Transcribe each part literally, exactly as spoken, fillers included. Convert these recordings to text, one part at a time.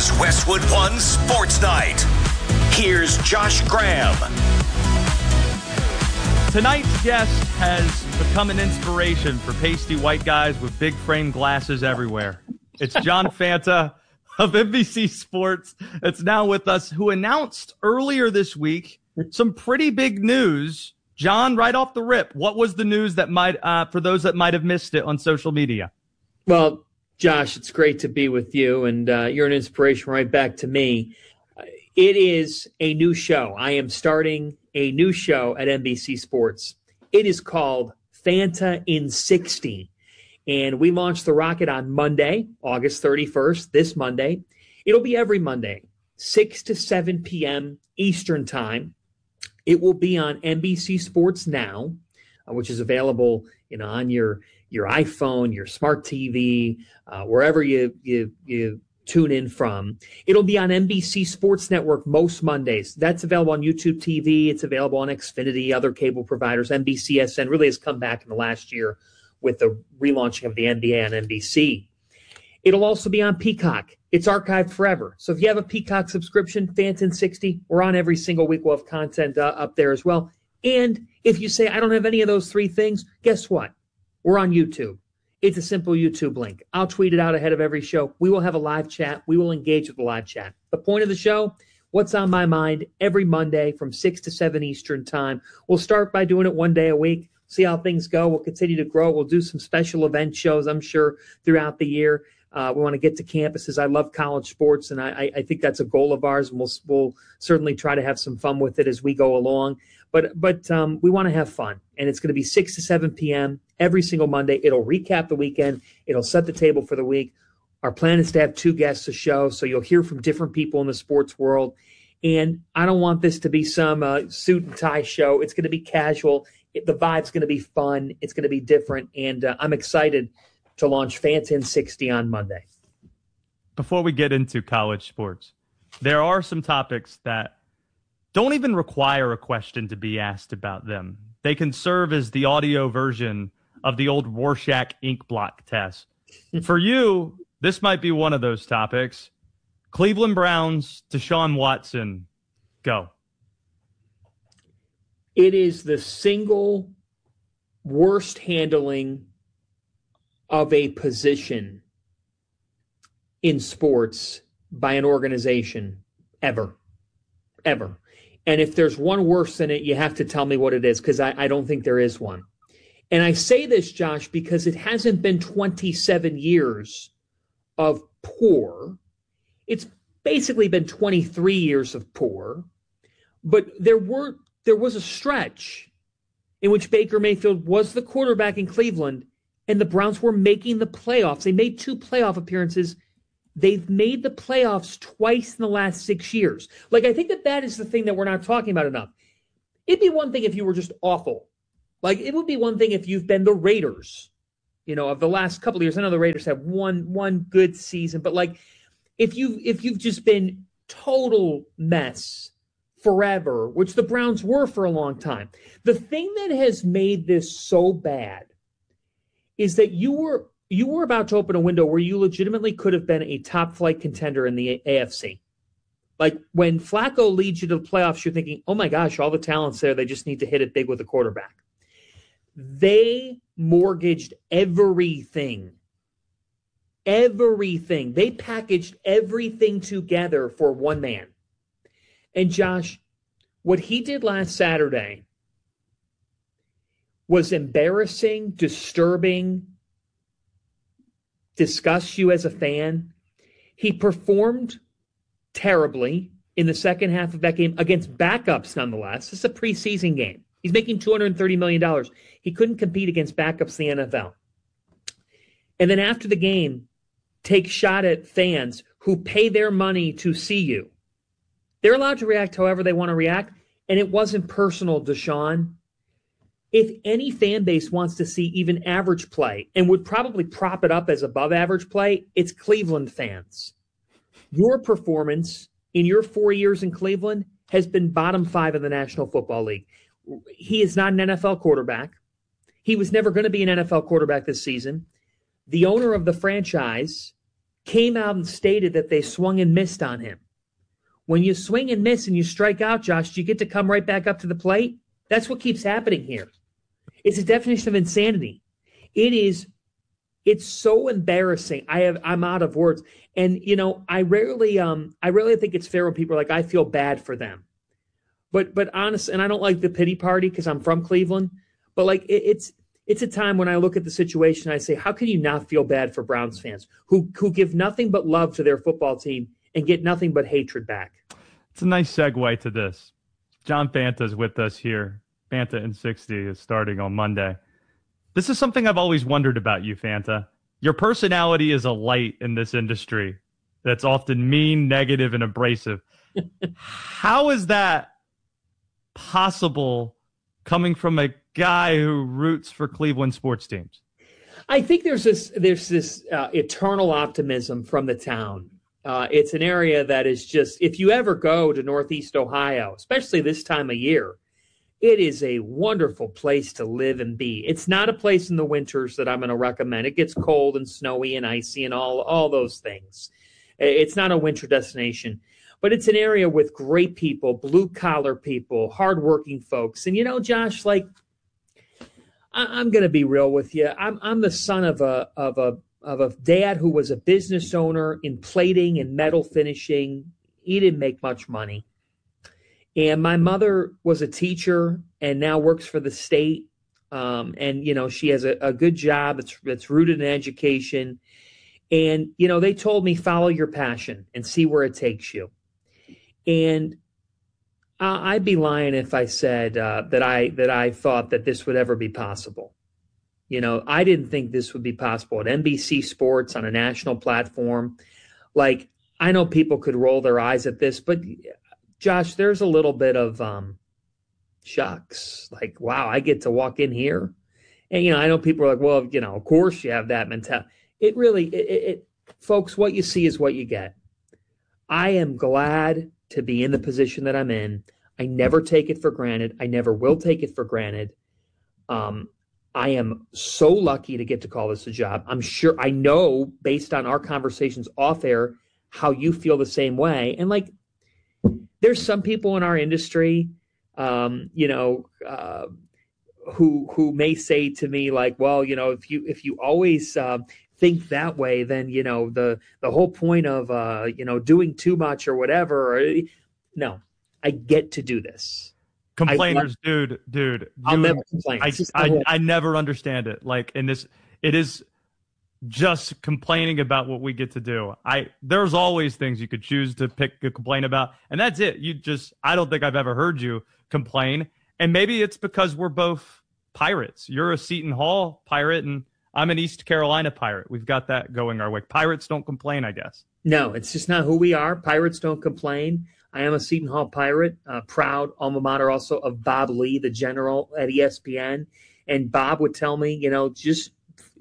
It's Westwood One Sports Night. Here's Josh Graham. Tonight's guest has become an inspiration for pasty white guys with big frame glasses everywhere. It's John Fanta of N B C Sports that's now with us, who announced earlier this week some pretty big news. John, right off the rip, what was the news that might, uh, for those that might have missed it on social media? Well, Josh, it's great to be with you, and uh, you're an inspiration right back to me. Uh, it is a new show. I am starting a new show at N B C Sports. It is called Fanta in sixty, and we launched the rocket on Monday, August thirty-first, this Monday. It'll be every Monday, six to seven p.m. Eastern Time. It will be on N B C Sports Now, uh, which is available, you know, on your your iPhone, your smart T V, uh, wherever you, you you tune in from. It'll be on N B C Sports Network most Mondays. That's available on YouTube T V. It's available on Xfinity, other cable providers. N B C S N really has come back in the last year with the relaunching of the N B A on N B C. It'll also be on Peacock. It's archived forever. So if you have a Peacock subscription, Fanta in sixty, we're on every single week. We'll have content uh, up there as well. And if you say, I don't have any of those three things, guess what? We're on YouTube. It's a simple YouTube link. I'll tweet it out ahead of every show. We will have a live chat. We will engage with the live chat. The point of the show, what's on my mind every Monday from six to seven Eastern Time. We'll start by doing it one day a week, see how things go. We'll continue to grow. We'll do some special event shows, I'm sure, throughout the year. Uh, we want to get to campuses. I love college sports, and I, I think that's a goal of ours, and we'll, we'll certainly try to have some fun with it as we go along. But but um, we want to have fun, and it's going to be six to seven p.m. every single Monday. It'll recap the weekend. It'll set the table for the week. Our plan is to have two guests a show, so you'll hear from different people in the sports world. And I don't want this to be some uh, suit and tie show. It's going to be casual. It, the vibe's going to be fun. It's going to be different, and uh, I'm excited to launch Fanta in sixty on Monday. Before we get into college sports, there are some topics that don't even require a question to be asked about them. They can serve as the audio version of the old Rorschach ink blot test. For you, this might be one of those topics. Cleveland Browns, Deshaun Watson, go. It is the single worst handling of a position in sports by an organization ever, ever. And if there's one worse than it, you have to tell me what it is, because I, I don't think there is one. And I say this, Josh, because it hasn't been twenty-seven years of poor. It's basically been twenty-three years of poor. But there were there was a stretch in which Baker Mayfield was the quarterback in Cleveland, and the Browns were making the playoffs. They made two playoff appearances. They've made the playoffs twice in the last six years. Like, I think that that is the thing that we're not talking about enough. It'd be one thing if you were just awful. Like, it would be one thing if you've been the Raiders, you know, of the last couple of years. I know the Raiders have one one good season, but like, if you if you've just been total mess forever, which the Browns were for a long time. The thing that has made this so bad is that you were you were about to open a window where you legitimately could have been a top flight contender in the A F C. Like, when Flacco leads you to the playoffs, you're thinking, oh my gosh, all the talent's there. They just need to hit it big with a quarterback. They mortgaged everything. Everything. They packaged everything together for one man. And Josh, what he did last Saturday was embarrassing, disturbing, disgusts you as a fan. He performed terribly in the second half of that game against backups, nonetheless. This is a preseason game. He's making two hundred thirty million dollars. He couldn't compete against backups in the N F L. And then after the game, take shot at fans who pay their money to see you. They're allowed to react however they want to react, and it wasn't personal, Deshaun. If any fan base wants to see even average play and would probably prop it up as above average play, it's Cleveland fans. Your performance in your four years in Cleveland has been bottom five in the National Football League. He is not an N F L quarterback. He was never going to be an N F L quarterback this season. The owner of the franchise came out and stated that they swung and missed on him. When you swing and miss and you strike out, Josh, do you get to come right back up to the plate? That's what keeps happening here. It's a definition of insanity. It is, it's so embarrassing. I have, I'm out of words. And, you know, I rarely, um, I rarely think it's fair when people are like, I feel bad for them. But, but honest, and I don't like the pity party because I'm from Cleveland, but like it, it's, it's a time when I look at the situation, I say, how can you not feel bad for Browns fans who, who give nothing but love to their football team and get nothing but hatred back? It's a nice segue to this. John Fanta is with us here. Fanta in sixty is starting on Monday. This is something I've always wondered about you, Fanta. Your personality is a light in this industry that's often mean, negative, and abrasive. How is that possible coming from a guy who roots for Cleveland sports teams? I think there's this there's this uh, eternal optimism from the town. Uh, it's an area that is just, if you ever go to Northeast Ohio, especially this time of year, it is a wonderful place to live and be. It's not a place in the winters that I'm going to recommend. It gets cold and snowy and icy and all, all those things. It's not a winter destination, but it's an area with great people, blue-collar people, hardworking folks. And, you know, Josh, like, I, I'm going to be real with you. I'm I'm the son of a of a of a dad who was a business owner in plating and metal finishing. He didn't make much money. And my mother was a teacher and now works for the state. Um, and, you know, she has a, a good job that's, that's rooted in education. And, you know, they told me, follow your passion and see where it takes you. And uh, I'd be lying if I said uh, that I that I thought that this would ever be possible. You know, I didn't think this would be possible at N B C Sports on a national platform. Like, I know people could roll their eyes at this, but Josh, there's a little bit of um, shucks. Like, wow, I get to walk in here. And, you know, I know people are like, well, you know, of course you have that mentality. It really, it, it, it folks, what you see is what you get. I am glad to be in the position that I'm in. I never take it for granted. I never will take it for granted. Um, I am so lucky to get to call this a job. I'm sure I know based on our conversations off air how you feel the same way. And like, there's some people in our industry, um, you know, uh, who who may say to me like, well, you know, if you if you always uh, think that way, then you know the the whole point of uh, you know doing too much or whatever. Or, no, I get to do this. Complainers, I, dude, dude. I'll you, never complain. I, I, I never understand it. Like in this, it is just complaining about what we get to do. I there's always things you could choose to pick a complaint about, and that's it. You just I don't think I've ever heard you complain, and maybe it's because we're both Pirates. You're a Seton Hall Pirate, and I'm an East Carolina Pirate. We've got that going our way. Pirates don't complain, I guess. No, it's just not who we are. Pirates don't complain. I am a Seton Hall Pirate, uh, proud alma mater also of Bob Lee, the general at E S P N. And Bob would tell me, you know, just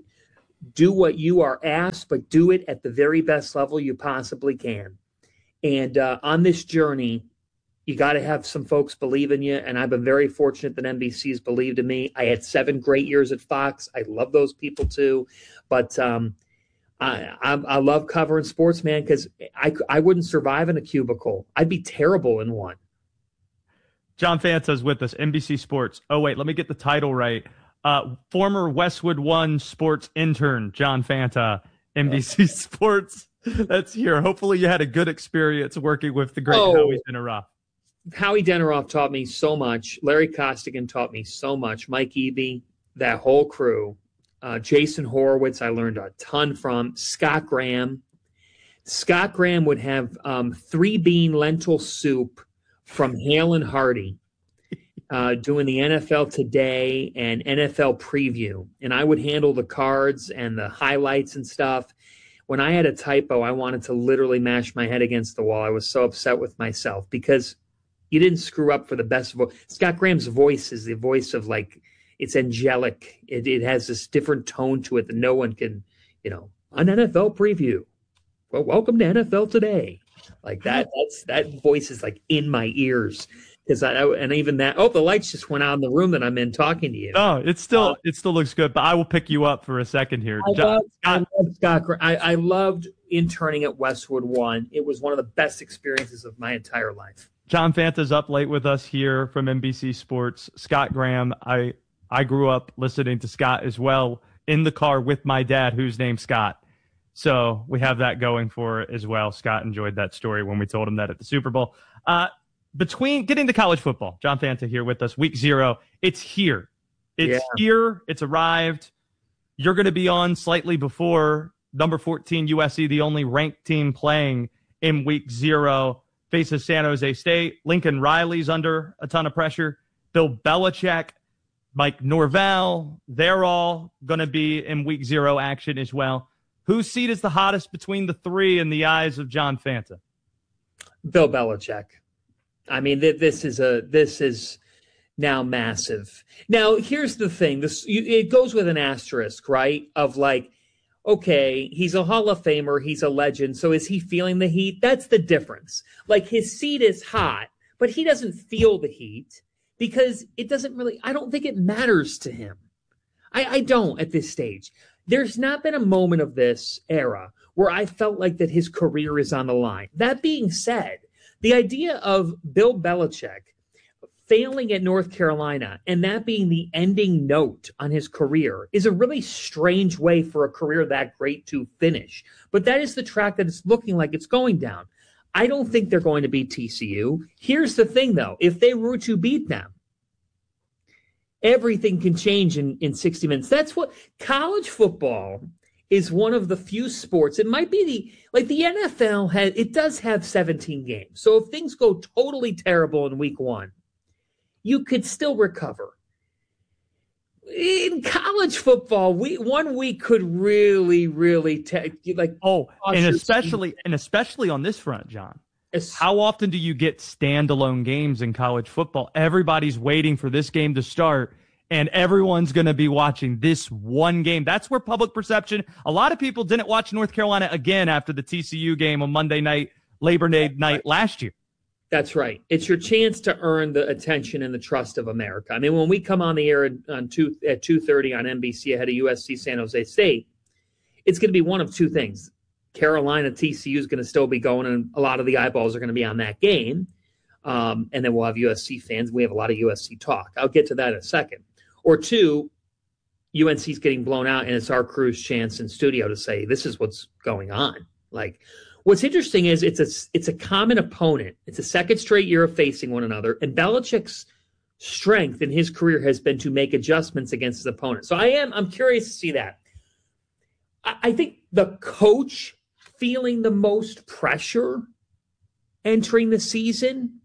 do what you are asked, but do it at the very best level you possibly can. And uh, on this journey, you got to have some folks believe in you. And I've been very fortunate that N B C has believed in me. I had seven great years at Fox. I love those people too. But um, I, I, I love covering sports, man, because I, I wouldn't survive in a cubicle. I'd be terrible in one. John Fanta is with us, N B C Sports. Oh, wait, let me get the title right. Uh, former Westwood One sports intern, John Fanta, N B C Sports. That's here. Hopefully you had a good experience working with the great oh, Howie Deneroff. Howie Deneroff taught me so much. Larry Costigan taught me so much. Mike Eby, that whole crew. Uh, Jason Horowitz, I learned a ton from. Scott Graham. Scott Graham would have um, three-bean lentil soup from Hale and Hardy uh, doing the N F L Today and N F L Preview. And I would handle the cards and the highlights and stuff. When I had a typo, I wanted to literally mash my head against the wall. I was so upset with myself because you didn't screw up for the best voice. Scott Graham's voice is the voice of like, it's angelic. It, it has this different tone to it that no one can, you know, an N F L Preview. Well, welcome to N F L Today. Like that, that's that voice is like in my ears. Because I, I and even that. Oh, the lights just went out in the room that I'm in talking to you. Oh, it's still Uh, it still looks good, but I will pick you up for a second here. I John, loved, I loved Scott. Gra- I, I loved interning at Westwood One. It was one of the best experiences of my entire life. John Fanta's up late with us here from N B C Sports. Scott Graham. I I grew up listening to Scott as well in the car with my dad, who's named Scott. So we have that going for it as well. Scott enjoyed that story when we told him that at the Super Bowl. Uh, between getting to college football, John Fanta here with us, week zero. It's here. It's Yeah. here. It's arrived. You're going to be on slightly before number fourteen U S C, the only ranked team playing in week zero, faces San Jose State. Lincoln Riley's under a ton of pressure. Bill Belichick, Mike Norvell, they're all going to be in week zero action as well. Whose seat is the hottest between the three in the eyes of John Fanta? Bill Belichick. I mean, th- this is a this is now massive. Now, here's the thing: this you, it goes with an asterisk, right? Of like, okay, he's a Hall of Famer, he's a legend, so is he feeling the heat? That's the difference. Like, his seat is hot, but he doesn't feel the heat because it doesn't really. I don't think it matters to him. I, I don't at this stage. There's not been a moment of this era where I felt like that his career is on the line. That being said, the idea of Bill Belichick failing at North Carolina and that being the ending note on his career is a really strange way for a career that great to finish. But that is the track that it's looking like it's going down. I don't think they're going to beat T C U. Here's the thing, though. If they were to beat them, everything can change in, in sixty minutes. That's what college football is, one of the few sports. It might be the, like the N F L has, it does have seventeen games. So if things go totally terrible in week one, you could still recover. In college football, we, one week could really, really take like Oh, and your especially and especially on this front, John. Es- How often do you get standalone games in college football? Everybody's waiting for this game to start, and everyone's going to be watching this one game. That's where public perception. A lot of people didn't watch North Carolina again after the T C U game on Monday night, Labor Day night last year. That's right. It's your chance to earn the attention and the trust of America. I mean, when we come on the air on two, at two thirty on N B C ahead of U S C San Jose State, it's going to be one of two things. Carolina T C U is going to still be going, and a lot of the eyeballs are going to be on that game. Um, and then we'll have U S C fans. We have a lot of U S C talk. I'll get to that in a second. Or two, U N C's getting blown out, and it's our crew's chance in studio to say, this is what's going on. Like, what's interesting is it's a, it's a common opponent. It's a second straight year of facing one another, and Belichick's strength in his career has been to make adjustments against his opponent. So I am, I'm curious to see that. I, I think the coach feeling the most pressure entering the season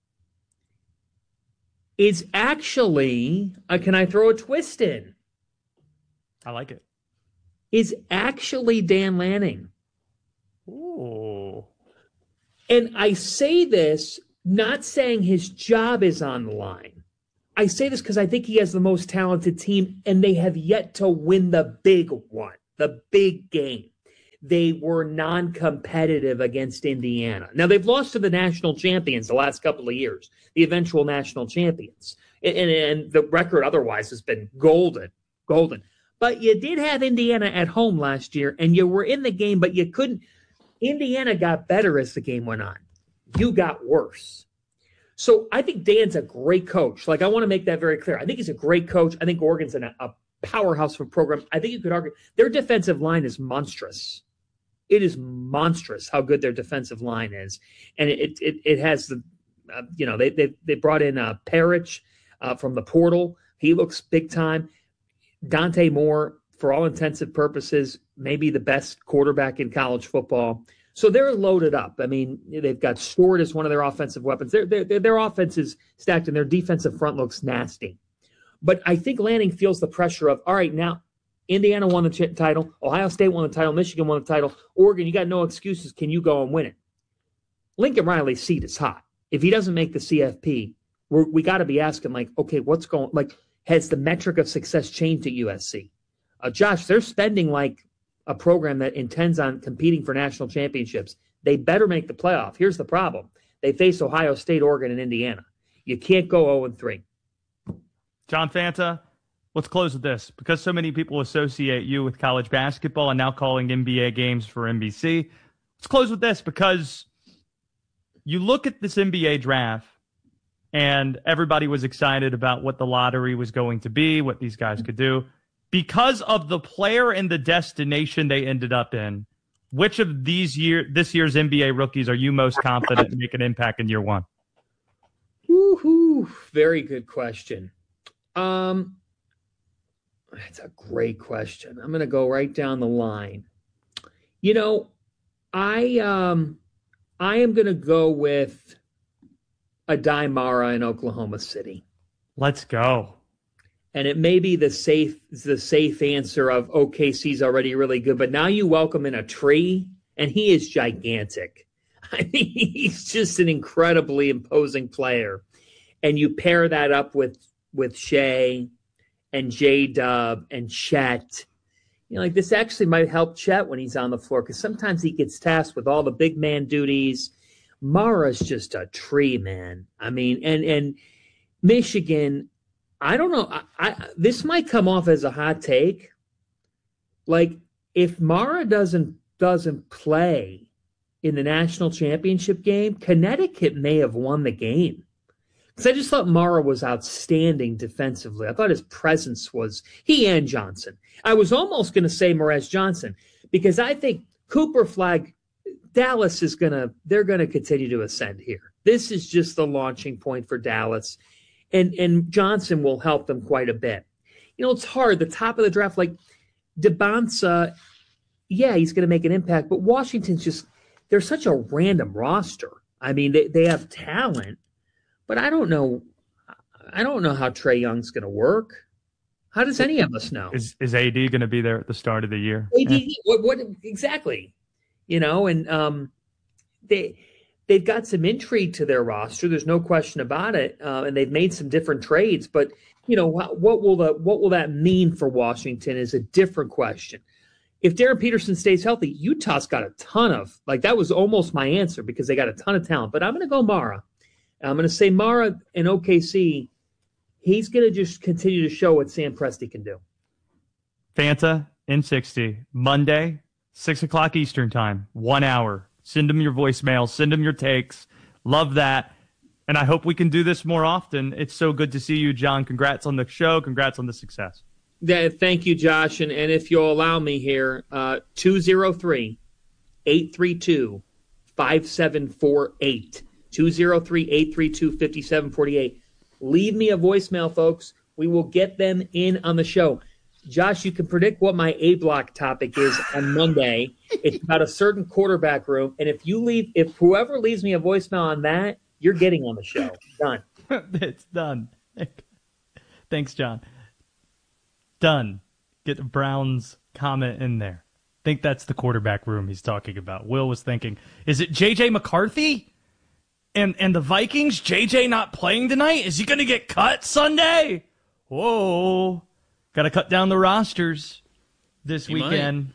is actually, uh, can I throw a twist in? I like it. Is actually Dan Lanning. Ooh. And I say this not saying his job is on the line. I say this because I think he has the most talented team, and they have yet to win the big one, the big game. They were non-competitive against Indiana. Now, they've lost to the national champions the last couple of years, the eventual national champions. And, and, and the record otherwise has been golden, golden. But you did have Indiana at home last year, and you were in the game, but you couldn't. Indiana got better as the game went on. You got worse. So I think Dan's a great coach. Like, I want to make that very clear. I think he's a great coach. I think Oregon's in a, a powerhouse of a program. I think you could argue their defensive line is monstrous. It is monstrous how good their defensive line is, and it it it has the, uh, you know, they they they brought in uh, Parrish uh, from the portal. He looks big time. Dante Moore, for all intensive purposes, maybe the best quarterback in college football. So they're loaded up. I mean, they've got Stewart as one of their offensive weapons. Their their their offense is stacked, and their defensive front looks nasty. But I think Lanning feels the pressure of, all right, now Indiana won the ch- title. Ohio State won the title. Michigan won the title. Oregon, you got no excuses. Can you go and win it? Lincoln Riley's seat is hot. If he doesn't make the C F P, we're, we got to be asking, like, okay, what's going – like, has the metric of success changed at U S C? Uh, Josh, they're spending like a program that intends on competing for national championships. They better make the playoff. Here's the problem. They face Ohio State, Oregon, and Indiana. You can't go oh and three. John Fanta, let's close with this. Because so many people associate you with college basketball and now calling N B A games for N B C, let's close with this, because you look at this N B A draft and everybody was excited about what the lottery was going to be, what these guys could do. Because of the player and the destination they ended up in, which of these year this year's N B A rookies are you most confident to make an impact in year one? Woo-hoo. Very good question. Um, that's a great question. I'm going to go right down the line. You know, I um, I am going to go with Aday Mara in Oklahoma City. Let's go. And it may be the safe the safe answer of O K C's already really good, but now you welcome in a tree, and he is gigantic. I mean, he's just an incredibly imposing player. And you pair that up with with Shea and J-Dub and Chet. You know, like this actually might help Chet when he's on the floor, because sometimes he gets tasked with all the big man duties. Mara's just a tree, man. I mean, and and Michigan, I don't know. I, I this might come off as a hot take. Like, if Mara doesn't doesn't play in the national championship game, Connecticut may have won the game. Because I just thought Mara was outstanding defensively. I thought his presence was, he and Johnson. I was almost going to say Morez Johnson, because I think Cooper Flag, Dallas is going to, they're going to continue to ascend here. This is just the launching point for Dallas. And, and Johnson will help them quite a bit. You know, it's hard. The top of the draft, like DeBonsa, yeah, he's going to make an impact. But Washington's just, they're such a random roster. I mean, they, they have talent. But I don't know. I don't know how Trae Young's going to work. How does any of us know? Is is A D going to be there at the start of the year? A D, yeah. what, what exactly? You know, and um, they they've got some intrigue to their roster. There's no question about it, uh, and they've made some different trades. But you know, what, what will the what will that mean for Washington is a different question. If Darren Peterson stays healthy, Utah's got a ton of like that was almost my answer, because they got a ton of talent. But I'm going to go Mara. I'm going to say Mara and O K C, he's going to just continue to show what Sam Presti can do. Fanta, N sixty, Monday, six o'clock Eastern time, one hour. Send them your voicemail. Send them your takes. Love that. And I hope we can do this more often. It's so good to see you, John. Congrats on the show. Congrats on the success. Yeah, thank you, Josh. And, and if you'll allow me here, uh, two oh three, eight three two, five seven four eight. two oh three, eight three two, five seven four eight. Leave me a voicemail, folks. We will get them in on the show. Josh, you can predict what my A-block topic is on Monday. It's about a certain quarterback room. And if you leave, if whoever leaves me a voicemail on that, you're getting on the show. Done. It's done. Thanks, John. Done. Get Brown's comment in there. I think that's the quarterback room he's talking about. Will was thinking, is it J J McCarthy? And and the Vikings, J J not playing tonight? Is he going to get cut Sunday? Whoa. Got to cut down the rosters this he weekend. Might.